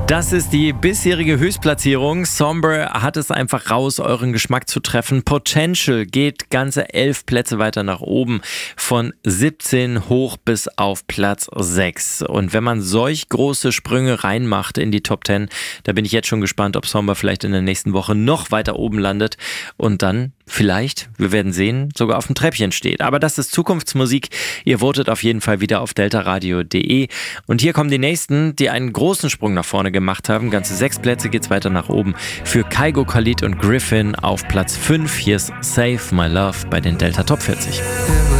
Das ist die bisherige Höchstplatzierung. Somber hat es einfach raus, euren Geschmack zu treffen. Potential geht ganze 11 Plätze weiter nach oben, von 17 hoch bis auf Platz 6. Und wenn man solch große Sprünge reinmacht in die Top 10, da bin ich jetzt schon gespannt, ob Somber vielleicht in der nächsten Woche noch weiter oben landet und dann vielleicht, wir werden sehen, sogar auf dem Treppchen steht. Aber das ist Zukunftsmusik. Ihr votet auf jeden Fall wieder auf deltaradio.de. Und hier kommen die nächsten, die einen großen Sprung nach vorne gemacht haben. Ganze 6 Plätze geht's weiter nach oben. Für Kygo, Khalid und Griffin auf Platz 5. Hier ist Save My Love bei den Delta Top 40.